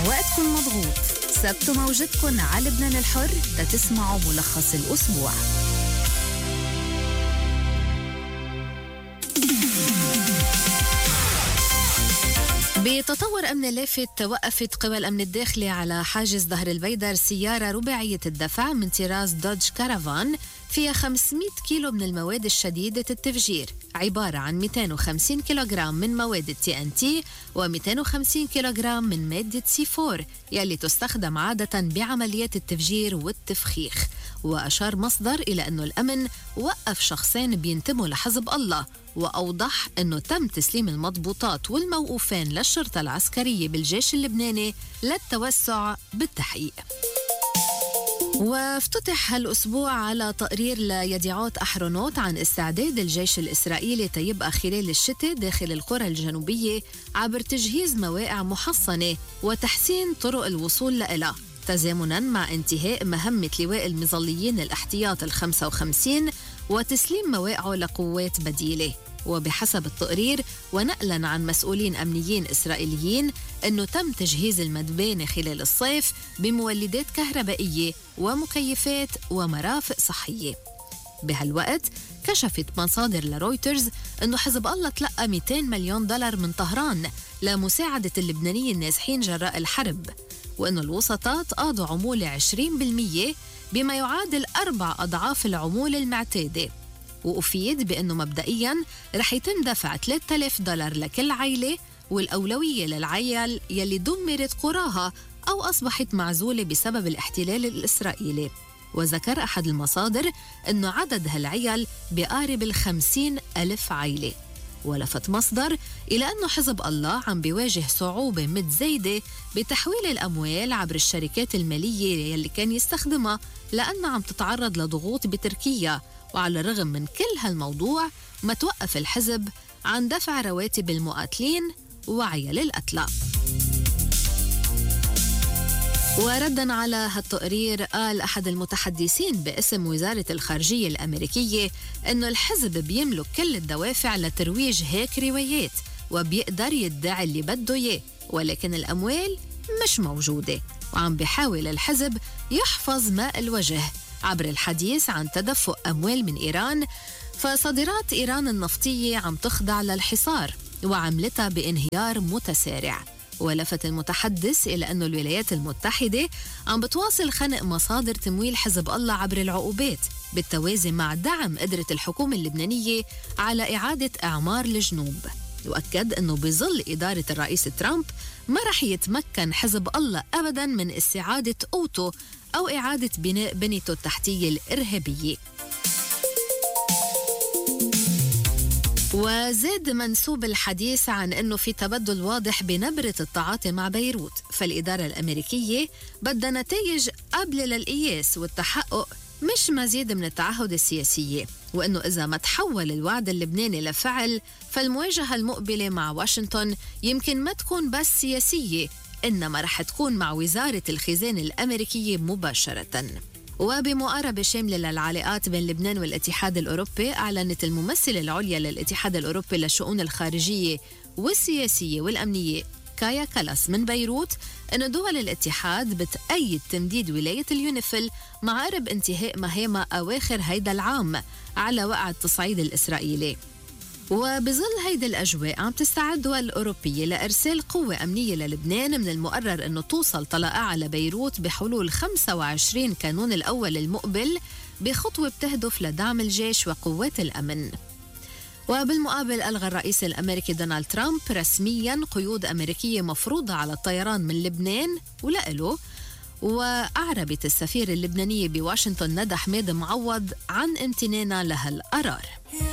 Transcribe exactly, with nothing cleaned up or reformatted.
وقتكن مضغوط، سبتوا موجتكن على لبنان الحر تتسمعوا ملخص الأسبوع. بتطور أمن لافت، وقفت قوى الأمن الداخلي على حاجز ظهر البيدر سيارة رباعية الدفع من طراز دوج كارافان فيها خمسمية كيلو من المواد الشديدة التفجير، عبارة عن مئتين وخمسين كيلوغرام من مواد التي ان تي و250 كيلوغرام من مادة سي فور يلي تستخدم عادة بعمليات التفجير والتفخيخ. وأشار مصدر إلى أنه الأمن وقف شخصين بينتموا لحزب الله، وأوضح أنه تم تسليم المضبوطات والموقوفين للشرطة العسكرية بالجيش اللبناني للتوسع بالتحقيق. وافتتح هالأسبوع على تقرير ليديعوت أحرونوت عن استعداد الجيش الإسرائيلي تيبقى خلال الشتاء داخل القرى الجنوبية عبر تجهيز مواقع محصنة وتحسين طرق الوصول لإلها، تزامناً مع انتهاء مهمة لواء المظليين الاحتياط الخمسة وخمسين وتسليم مواقعه لقوات بديلة. وبحسب التقرير ونقلاً عن مسؤولين أمنيين إسرائيليين أنه تم تجهيز المدبانة خلال الصيف بمولدات كهربائية ومكيفات ومرافق صحية. بهالوقت كشفت مصادر لرويترز أنه حزب الله تلقى مئتين مليون دولار من طهران لمساعدة اللبنانيين النازحين جراء الحرب، وأنه الوسطاء قاضوا عمولة عشرين بالمية بما يعادل أربع أضعاف العمولة المعتادة. وأفيد بأنه مبدئياً رح يتم دفع ثلاثة آلاف دولار لكل عائلة، والأولوية للعيال يلي دمرت قراها أو أصبحت معزولة بسبب الاحتلال الإسرائيلي. وذكر أحد المصادر أنه عدد هالعيال بقارب الخمسين ألف عائلة. ولفت مصدر إلى أنه حزب الله عم بيواجه صعوبة متزايدة بتحويل الأموال عبر الشركات المالية يلي كان يستخدمها لأنها عم تتعرض لضغوط بتركيا. وعلى الرغم من كل هالموضوع ما توقف الحزب عن دفع رواتب المقاتلين وعيال القتلى. ورداً على هالتقرير قال أحد المتحدثين باسم وزارة الخارجية الأمريكية أنه الحزب بيملك كل الدوافع لترويج هيك روايات وبيقدر يدعي اللي بده إياه، ولكن الأموال مش موجودة، وعم بيحاول الحزب يحفظ ماء الوجه عبر الحديث عن تدفق أموال من إيران. فصادرات إيران النفطية عم تخضع للحصار وعملتها بانهيار متسارع. ولفت المتحدث إلى أن الولايات المتحدة عم بتواصل خنق مصادر تمويل حزب الله عبر العقوبات بالتوازي مع دعم قدرة الحكومة اللبنانية على إعادة إعمار الجنوب. وأكد أنه بظل إدارة الرئيس ترامب ما رح يتمكن حزب الله أبداً من استعادة قوته أو إعادة بناء بنيته التحتية الإرهابية. وزاد منسوب الحديث عن أنه في تبدل واضح بنبرة التعاطي مع بيروت، فالإدارة الأمريكية بدها نتائج قابلة للقياس والتحقق مش مزيد من التعهد السياسية، وأنه إذا ما تحول الوعد اللبناني لفعل فالمواجهة المقبلة مع واشنطن يمكن ما تكون بس سياسية، إنما رح تكون مع وزارة الخزانة الأمريكية مباشرة. وبمقاربة شاملة للعلاقات بين لبنان والاتحاد الأوروبي، أعلنت الممثلة العليا للاتحاد الأوروبي للشؤون الخارجية والسياسية والأمنية كايا كالاس من بيروت أن دول الاتحاد بتأيد تمديد ولاية اليونيفيل مع قرب انتهاء مهامها أواخر هيدا العام على وقع التصعيد الإسرائيلي. وبظل هيدا الأجواء عم تستعد الدول الأوروبية لإرسال قوة أمنية للبنان، من المقرر أنه توصل طلائع على بيروت بحلول خمسة وعشرين كانون الأول المقبل بخطوة بتهدف لدعم الجيش وقوات الأمن. وبالمقابل ألغى الرئيس الأمريكي دونالد ترامب رسمياً قيود أمريكية مفروضة على الطيران من لبنان ولقله. وأعربت السفير اللبنانية بواشنطن ندى حميد معوض عن امتنانها لهالقرار.